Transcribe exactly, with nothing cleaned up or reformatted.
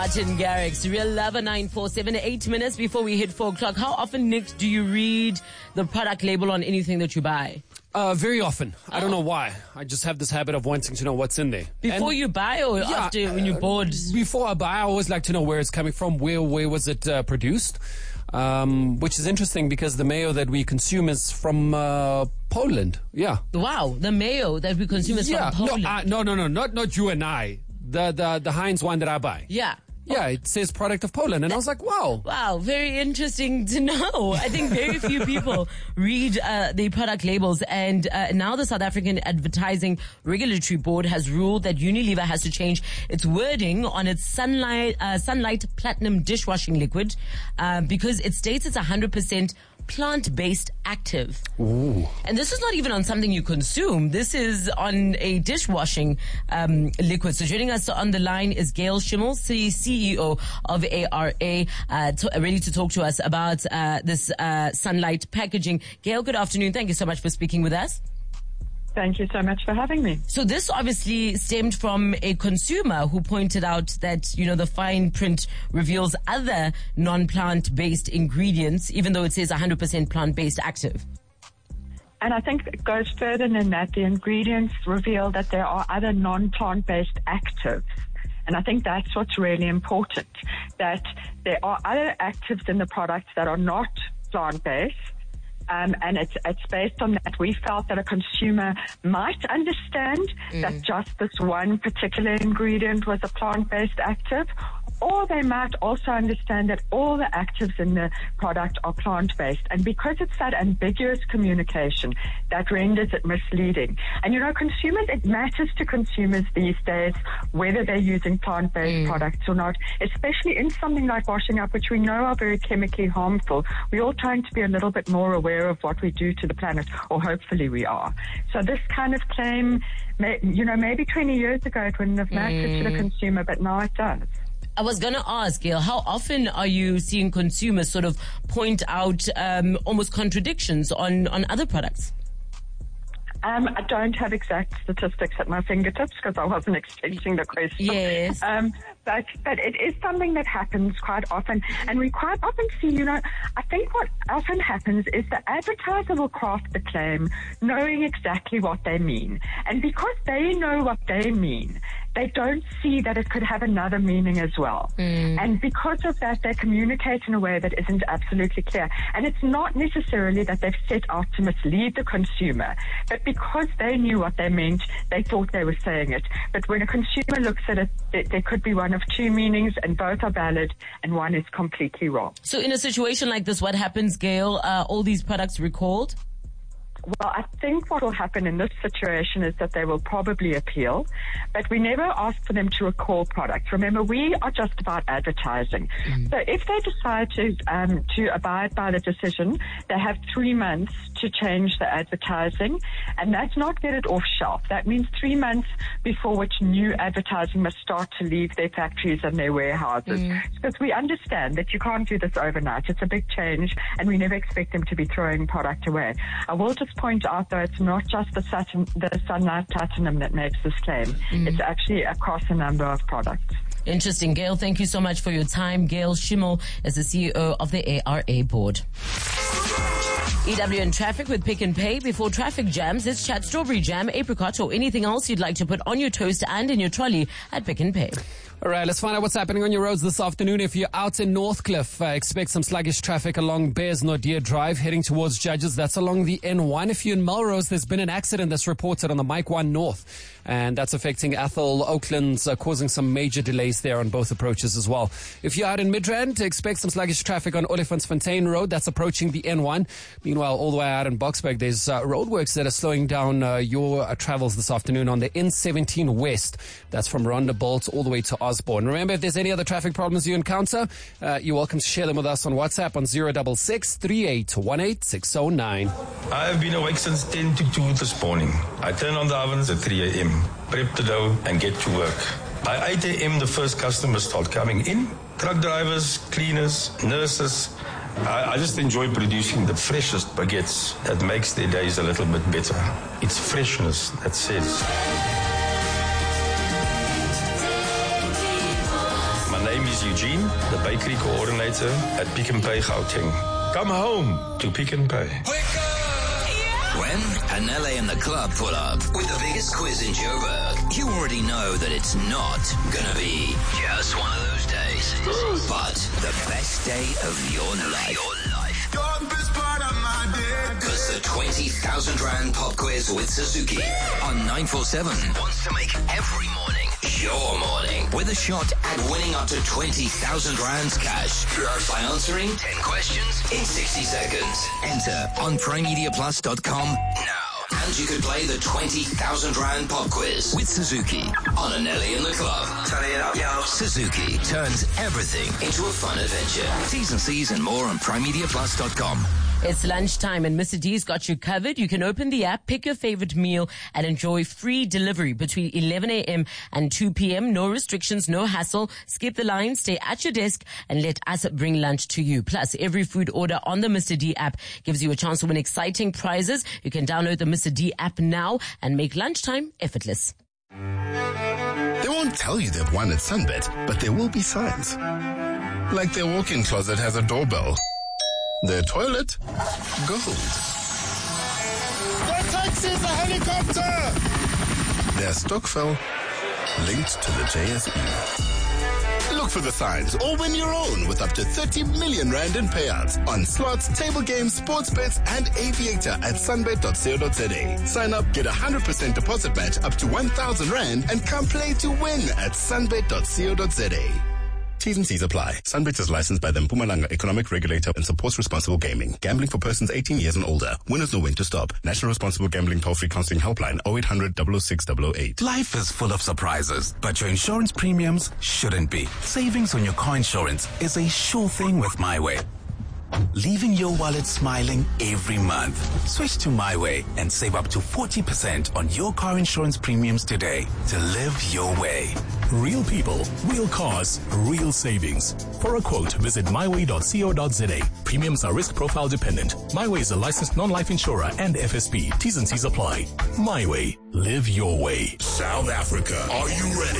Martin Garrix, Real Lover nine four seven, eight minutes before we hit four o'clock. How often, Nick, do you read the product label on anything that you buy? Uh, very often. I don't know why. I just have this habit of wanting to know what's in there. Before And you buy or yeah, after when you're bored? Before I buy, I always like to know where it's coming from, where where was it uh, produced, um, which is interesting because the mayo that we consume is from uh, Poland. Yeah. Wow, the mayo that we consume is yeah. from Poland. No, uh, no, no, no, not not you and I. The the the Heinz one that I buy. Yeah. Yeah, it says product of Poland. And I was like, wow. Wow, very interesting to know. I think very few people read uh, the product labels. And uh, now the South African Advertising Regulatory Board has ruled that Unilever has to change its wording on its Sunlight, uh, Sunlight Platinum dishwashing liquid uh, because it states it's one hundred percent plant-based active. Ooh. And this is not even on something you consume. This is on a dishwashing um, liquid. So joining us on the line is Gail Schimmel, C E O of A R A, uh, to, ready to talk to us about uh, this uh, Sunlight packaging. Gail, good afternoon. Thank you so much for speaking with us. Thank you so much for having me. So this obviously stemmed from a consumer who pointed out that, you know, the fine print reveals other non-plant based ingredients, even though it says one hundred percent plant-based active. And I think it goes further than that. The ingredients reveal that there are other non-plant based actives. And I think that's what's really important, that there are other actives in the products that are not plant-based. Um, and it's it's based on that. We felt that a consumer might understand mm. that just this one particular ingredient was a plant-based active, or they might also understand that all the actives in the product are plant-based. And because it's that ambiguous communication, that renders it misleading. And, you know, consumers, it matters to consumers these days whether they're using plant-based mm. products or not, especially in something like washing up, which we know are very chemically harmful. We're all trying to be a little bit more aware of what we do to the planet, or hopefully we are. So this kind of claim, you know, maybe twenty years ago it wouldn't have mattered mm. to the consumer, but now it does. I was going to ask, Gail, how often are you seeing consumers sort of point out um, almost contradictions on, on other products? Um, I don't have exact statistics at my fingertips because I wasn't expecting the question. Yes. Um, but, but it is something that happens quite often. And we quite often see, you know, I think what often happens is the advertiser will craft the claim knowing exactly what they mean. And because they know what they mean, they don't see that it could have another meaning as well. Mm. And because of that, they communicate in a way that isn't absolutely clear. And it's not necessarily that they've set out to mislead the consumer, but because they knew what they meant, they thought they were saying it. But when a consumer looks at it, there, there could be one of two meanings, and both are valid, and one is completely wrong. So in a situation like this, what happens, Gail? Uh, all these products recalled? Well, I think what will happen in this situation is that they will probably appeal, but we never ask for them to recall products. Remember, we are just about advertising. Mm-hmm. So if they decide to um, to abide by the decision, they have three months to change the advertising, and that's not get it off shelf. That means three months before which new advertising must start to leave their factories and their warehouses. Mm-hmm. Because we understand that you can't do this overnight. It's a big change, and we never expect them to be throwing product away. I will just point out, though, it's not just the, Satin, the Sunlight Platinum that makes this claim. Mm. It's actually across a number of products. Interesting. Gail, thank you so much for your time. Gail Schimmel is the C E O of the A R A board. E W N Traffic with Pick and Pay. Before traffic jams, let's chat strawberry jam, apricot, or anything else you'd like to put on your toast and in your trolley at Pick and Pay. All right, let's find out what's happening on your roads this afternoon. If you're out in Northcliffe, uh, expect some sluggish traffic along Bears Nordia Drive heading towards Judges. That's along the N one. If you're in Melrose, there's been an accident that's reported on the Mike one North, and that's affecting Athol, Oaklands, uh, causing some major delays there on both approaches as well. If you're out in Midrand, expect some sluggish traffic on Olifantsfontein Road. That's approaching the N one. Meanwhile, all the way out in Boksburg, there's uh, roadworks that are slowing down uh, your uh, travels this afternoon on the N seventeen West. That's from Rondebolt all the way to Osborne. Remember, if there's any other traffic problems you encounter, uh, you're welcome to share them with us on WhatsApp on zero six six, three eight one eight, six zero nine. I have been awake since ten to two this morning. I turn on the ovens at three a.m., prep the dough, and get to work. By eight a.m., the first customers start coming in. Truck drivers, cleaners, nurses. I, I just enjoy producing the freshest baguettes that makes their days a little bit better. It's freshness that says. My name is is Eugene, the bakery coordinator at Pick n Pay Gauteng. Come home to Pick n Pay. When Anele and the club pull up with the biggest quiz in Joburg, you already know that it's not gonna be just one of those days, but the best day of your life. Your life. Because the twenty thousand Rand pop quiz with Suzuki on nine four seven wants to make every morning your morning with a shot at winning up to twenty thousand Rands cash by answering ten questions in sixty seconds. Enter on prime media plus dot com now. And you could play the twenty thousand Rand pop quiz with Suzuki on Anele in the club. Turn it up, yo. Suzuki turns everything into a fun adventure. T's and C's and more on prime media plus dot com. It's lunchtime and Mister D's got you covered. You can open the app, pick your favorite meal, and enjoy free delivery between eleven a.m. and two p.m. No restrictions, no hassle. Skip the line, stay at your desk, and let us bring lunch to you. Plus, every food order on the Mister D app gives you a chance to win exciting prizes. You can download the Mister D app now and make lunchtime effortless. They won't tell you they've won at Sunbet, but there will be signs. Like their walk-in closet has a doorbell. Their toilet, gold. Their taxi's a helicopter! Their Stokvel, linked to the J S E. Look for the signs or win your own with up to thirty million Rand in payouts on slots, table games, sports bets, and aviator at sunbet dot co dot za. Sign up, get a one hundred percent deposit match up to one thousand Rand, and come play to win at sunbet dot co dot za. T's and C's apply. Sunbet is licensed by the Mpumalanga Economic Regulator and supports responsible gaming. Gambling for persons eighteen years and older. Winners know when to stop. National Responsible Gambling Toll-Free Counseling Helpline oh eight hundred, double oh six, double oh eight. Life is full of surprises, but your insurance premiums shouldn't be. Savings on your car insurance is a sure thing with MyWay. Leaving your wallet smiling every month. Switch to MyWay and save up to forty percent on your car insurance premiums today to live your way. Real people, real cars, real savings. For a quote, visit my way dot co dot za. Premiums are risk profile dependent. MyWay is a licensed non-life insurer and F S P. T's and C's apply. MyWay. Live your way. South Africa, are you ready?